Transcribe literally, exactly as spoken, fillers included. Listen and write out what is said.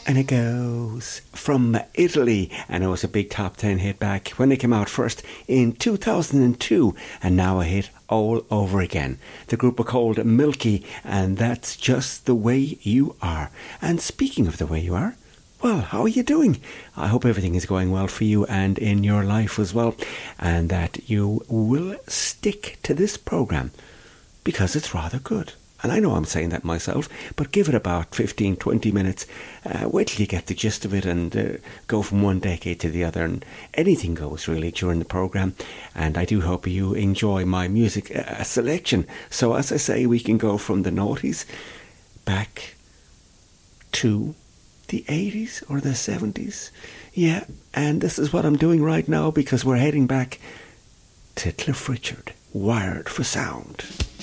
And it goes from Italy, and it was a big top ten hit back when they came out first in two thousand two, and now a hit all over again. The group are called Milky, and that's Just the Way You Are. And speaking of the way you are, well, how are you doing? I hope everything is going well for you and in your life as well, and that you will stick to this programme because it's rather good. And I know I'm saying that myself, but give it about fifteen, twenty minutes. Uh, wait till you get the gist of it and uh, go from one decade to the other. And anything goes, really, during the programme. And I do hope you enjoy my music uh, selection. So, as I say, we can go from the noughties back to the eighties or the seventies. Yeah, and this is what I'm doing right now because we're heading back to Cliff Richard, Wired for Sound.